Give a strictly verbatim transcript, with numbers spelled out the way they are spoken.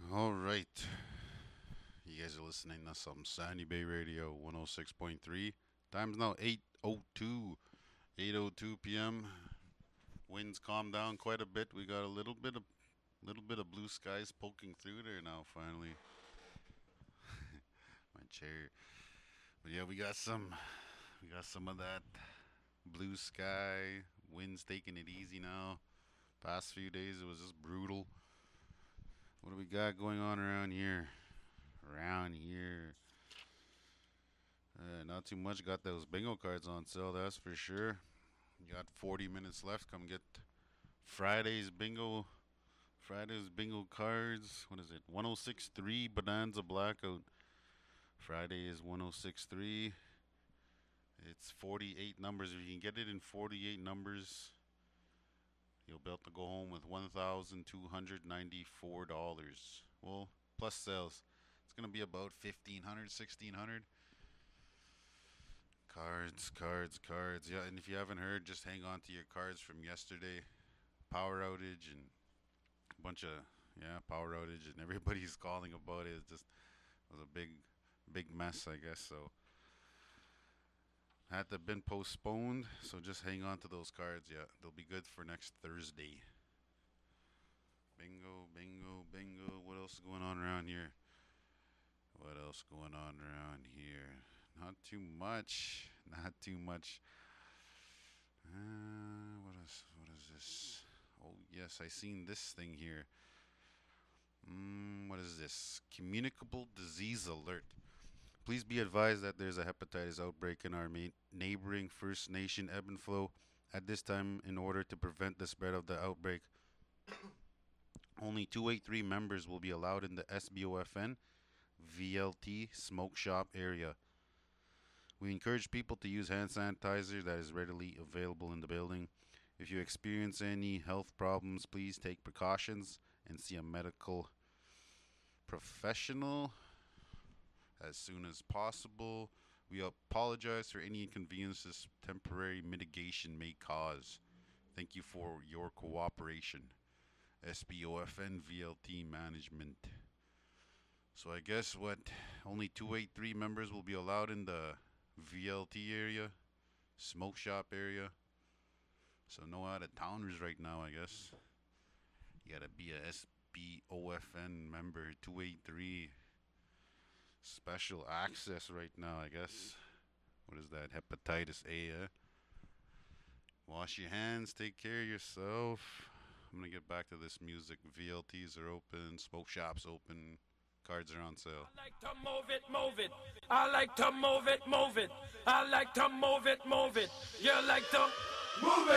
All right. You guys are listening to some Sandy Bay Radio one oh six point three. Time's now eight oh two. eight oh two p m. Winds calmed down quite a bit. We got a little bit of little bit of blue skies poking through there now finally. My chair. But yeah, we got some we got some of that blue sky. Winds taking it easy now. Past few days it was just brutal. What do we got going on around here? Around here. Uh, not too much. Got those bingo cards on sale, that's for sure. You got forty minutes left. Come get Friday's bingo. Friday's bingo cards. What is it? one oh six point three Bonanza Blackout. Friday is one oh six point three. It's forty-eight numbers. If you can get it in forty-eight numbers, you'll be able to go home with one thousand two hundred ninety-four dollars. Well, plus sales. It's going to be about fifteen hundred, sixteen hundred. Cards, cards, cards. Yeah, and if you haven't heard, just hang on to your cards from yesterday. Power outage and a bunch of, yeah, power outage, and everybody's calling about it. It just was a big, big mess, I guess. So, had to have been postponed. So just hang on to those cards. Yeah, they'll be good for next Thursday. Bingo, bingo, bingo. What else is going on around here? What else going on around here? Not too much. Not too much. Uh, what is what is this? Oh yes, I seen this thing here. Mm, what is this? Communicable disease alert. Please be advised that there's a hepatitis outbreak in our main neighboring First Nation ebb and flow. At this time, in order to prevent the spread of the outbreak, only two eighty-three members will be allowed in the S B O F N V L T smoke shop area. We encourage people to use hand sanitizer that is readily available in the building. If you experience any health problems, please take precautions and see a medical professional as soon as possible. We apologize for any inconveniences temporary mitigation may cause. Thank you for your cooperation. S B O F N V L T Management. So I guess what, only two eighty-three members will be allowed in the V L T area, smoke shop area. So no out of towners right now, I guess. You gotta be a S B O F N member, two eighty-three. Special access right now, I guess. What is that? Hepatitis A, eh? Wash your hands, take care of yourself. I'm gonna get back to this music. V L Ts are open, smoke shops open. Cards are on sale. I like to move it, move it. I like to move it, move it. I like to move it, move it. You like to move it.